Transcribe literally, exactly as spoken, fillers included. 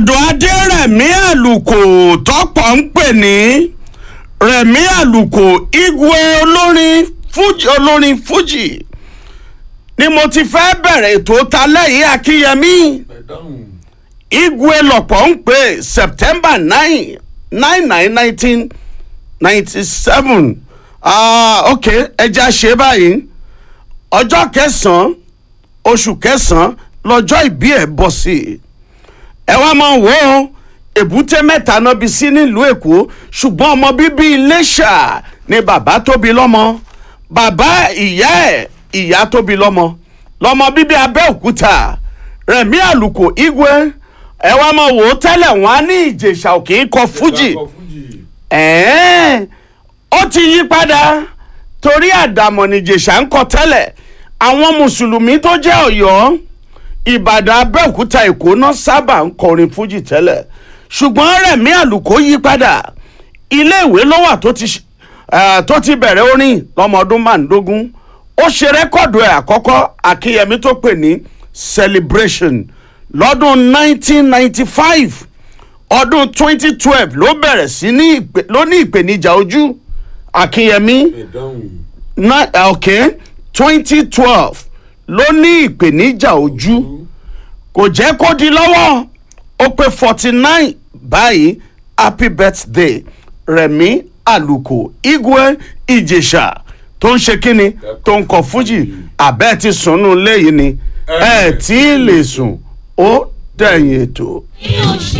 ọ̀dọ̀ Adérẹ̀mí Àlùkò tọ́pọ̀ ń pè ní Rẹ̀mí Àlùkò igwe olórin fújì olórin fújì ni mo ti fẹ́ bẹ̀rẹ̀ ètò talẹ́ yìí Akínyẹmí igwe lọ́pọ̀ ń pè September nine nine nine nineteen ninety seven ah ok ẹja ṣe báyìí ọjọ́ kẹsàn-án oṣù kẹsàn-án lọ́jọ́ ìbí ẹ̀ bọ̀ sí i ẹ wá máa wò ó èbúté mẹ́ta náà bí sí nílùú Èkó ṣùgbọ́n ọmọ bíbí Iléṣà ni bàbá tó bí lọ́mọ bàbá ìyá ẹ̀ ìyá tó bí lọ́mọ lọ́mọ bíbí Abẹ́òkúta Rẹ̀mí Àlùkò igwe ẹ wá máa wò ó tẹ́lẹ̀ wọ́n á ní Ìjẹ̀ṣà òkè ń kọ fújì ẹ̀ẹ́n ó ti yí padà torí àdàmọ̀ ní Ìjẹ̀ṣà ń kọ tẹ́lẹ̀ àwọn mùsùlùmí tó jẹ́ Ọ̀yọ́ Ìbàdàn Abẹ́òkúta Èkó náà sábà ń kọrin fújì tẹ́lẹ̀ ṣùgbọ́n Rẹ̀mí Àlùkò yí padà iléèwé ló wà tó ti tó ti bẹ̀rẹ̀ orin lọ́mọ ọdún márùndógún ó ṣe rẹ́kọ̀dù ẹ̀ àkọ́kọ́ Akínyẹmí tó pè ní Celebration lọ́dún nineteen ninety-five ọdún twenty twelve ló bẹ̀rẹ̀ sí ní ló ní ìpèníjà ojú Akínyẹmí ok twenty twelve ló ní ìpèníjà ojú kò jẹ́ kó di lọ́wọ́ ó pé forty nine báyìí happy birthday Rẹ̀mí Àlùkò igwe Ìjẹ̀ṣà tó ń ṣe kíni tó ń kọ fújì àbẹ́ ti sùnnú léyìí ni ẹ tí ì lè sùn ó dẹ̀yìn ètò.